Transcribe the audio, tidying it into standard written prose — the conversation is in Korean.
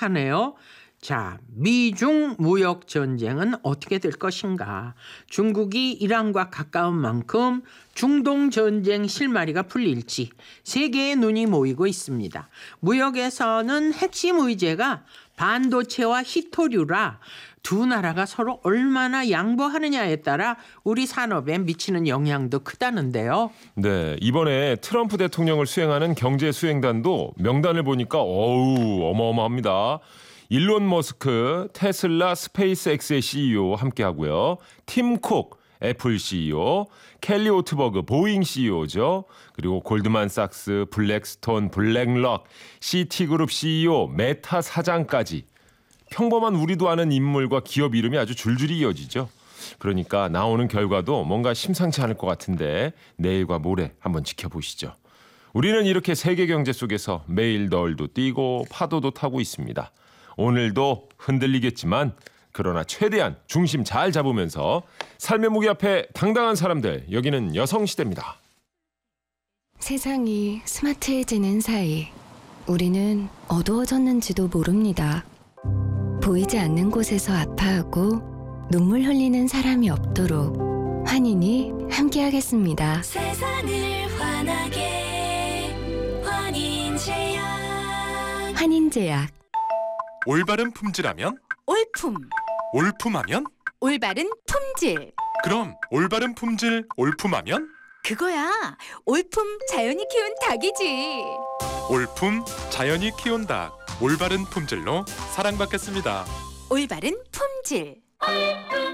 심각하네요. 자, 미중 무역 전쟁은 어떻게 될 것인가? 중국이 이란과 가까운 만큼 중동 전쟁 실마리가 풀릴지 세계의 눈이 모이고 있습니다. 무역에서는 핵심 의제가 반도체와 히토류라 두 나라가 서로 얼마나 양보하느냐에 따라 우리 산업에 미치는 영향도 크다는데요. 네, 이번에 트럼프 대통령을 수행하는 경제 수행단도 명단을 보니까 어마어마합니다. 일론 머스크, 테슬라 스페이스X의 CEO 함께하고요. 팀 쿡, 애플 CEO, 켈리 오트버그, 보잉 CEO죠. 그리고 골드만삭스, 블랙스톤, 블랙럭, 시티그룹 CEO, 메타 사장까지. 평범한 우리도 아는 인물과 기업 이름이 아주 줄줄이 이어지죠. 그러니까 나오는 결과도 뭔가 심상치 않을 것 같은데 내일과 모레 한번 지켜보시죠. 우리는 이렇게 세계 경제 속에서 매일 널도 뛰고 파도도 타고 있습니다. 오늘도 흔들리겠지만 그러나 최대한 중심 잘 잡으면서 삶의 무게 앞에 당당한 사람들, 여기는 여성시대입니다. 세상이 스마트해지는 사이 우리는 어두워졌는지도 모릅니다. 보이지 않는 곳에서 아파하고 눈물 흘리는 사람이 없도록 환인이 함께하겠습니다. 세상을 환하게 환인제약. 환인제약. 올바른 품질하면 올품. 올품하면 올바른 품질. 그럼 올바른 품질 올품하면 그거야. 올품 자연이 키운 닭이지. 올품 자연이 키운 닭 올바른 품질로 사랑받겠습니다. 올바른 품질.